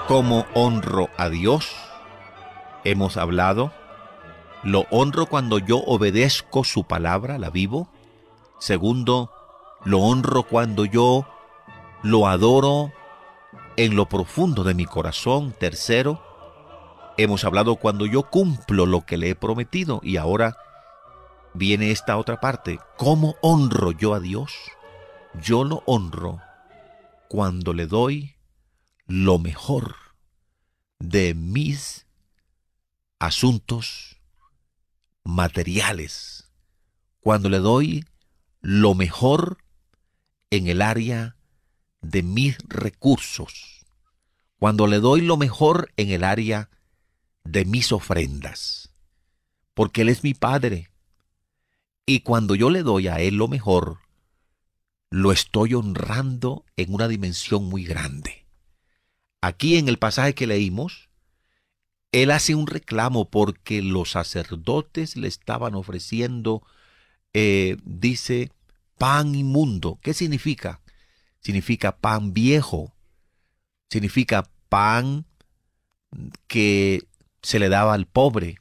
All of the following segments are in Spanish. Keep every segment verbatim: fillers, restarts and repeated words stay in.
¿Cómo honro a Dios? Hemos hablado. Lo honro cuando yo obedezco su palabra, la vivo. Segundo, lo honro cuando yo lo adoro en lo profundo de mi corazón. Tercero, hemos hablado cuando yo cumplo lo que le he prometido. Y ahora viene esta otra parte. ¿Cómo honro yo a Dios? Yo lo honro cuando le doy lo mejor de mis asuntos materiales, cuando le doy lo mejor en el área de mis recursos, cuando le doy lo mejor en el área de mis ofrendas, porque Él es mi Padre, y cuando yo le doy a Él lo mejor, lo estoy honrando en una dimensión muy grande. Aquí en el pasaje que leímos, él hace un reclamo porque los sacerdotes le estaban ofreciendo, eh, dice, pan inmundo. ¿Qué significa? Significa pan viejo, significa pan que se le daba al pobre,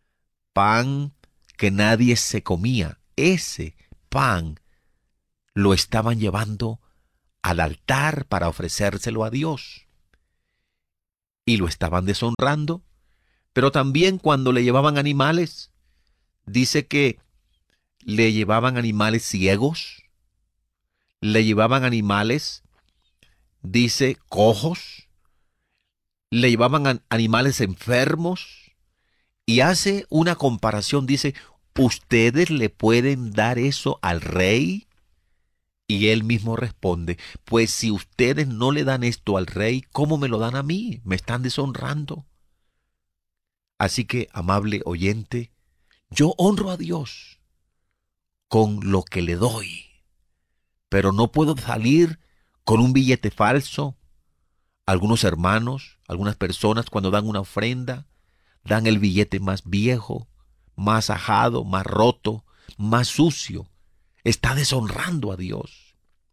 pan que nadie se comía. Ese pan lo estaban llevando al altar para ofrecérselo a Dios. Y lo estaban deshonrando. Pero también cuando le llevaban animales, dice que le llevaban animales ciegos, le llevaban animales, dice, cojos, le llevaban a animales enfermos, y hace una comparación, dice, ¿ustedes le pueden dar eso al rey? Y él mismo responde, pues si ustedes no le dan esto al rey, ¿cómo me lo dan a mí? Me están deshonrando. Así que, amable oyente, yo honro a Dios con lo que le doy, pero no puedo salir con un billete falso. Algunos hermanos, algunas personas cuando dan una ofrenda, dan el billete más viejo, más ajado, más roto, más sucio. Está deshonrando a Dios.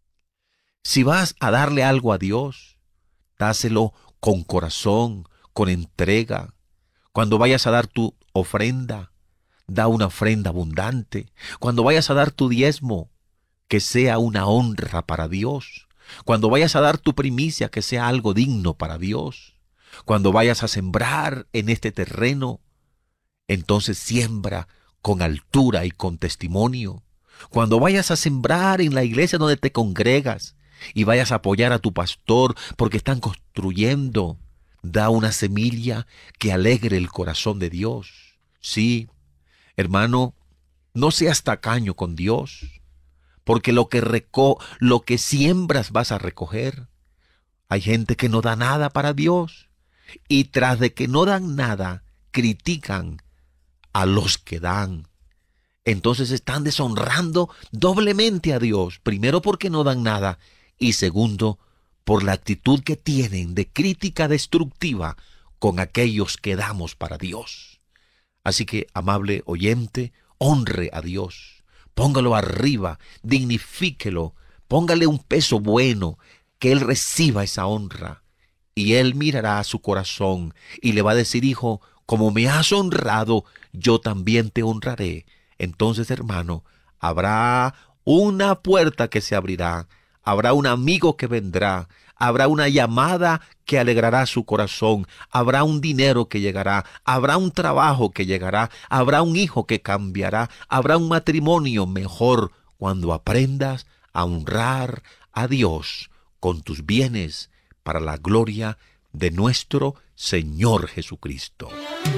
Si vas a darle algo a Dios, dáselo con corazón, con entrega. Cuando vayas a dar tu ofrenda, da una ofrenda abundante. Cuando vayas a dar tu diezmo, que sea una honra para Dios. Cuando vayas a dar tu primicia, que sea algo digno para Dios. Cuando vayas a sembrar en este terreno, entonces siembra con altura y con testimonio. Cuando vayas a sembrar en la iglesia donde te congregas y vayas a apoyar a tu pastor porque están construyendo, da una semilla que alegre el corazón de Dios. Sí, hermano, no seas tacaño con Dios, porque lo que, reco lo que siembras vas a recoger. Hay gente que no da nada para Dios, y tras de que no dan nada, critican a los que dan. Entonces están deshonrando doblemente a Dios, primero porque no dan nada, y segundo, por la actitud que tienen de crítica destructiva con aquellos que damos para Dios. Así que, amable oyente, honre a Dios, póngalo arriba, dignifíquelo, póngale un peso bueno, que Él reciba esa honra. Y Él mirará a su corazón y le va a decir, hijo, como me has honrado, yo también te honraré. Entonces, hermano, habrá una puerta que se abrirá, habrá un amigo que vendrá, habrá una llamada que alegrará su corazón, habrá un dinero que llegará, habrá un trabajo que llegará, habrá un hijo que cambiará, habrá un matrimonio mejor cuando aprendas a honrar a Dios con tus bienes para la gloria de nuestro Señor Jesucristo.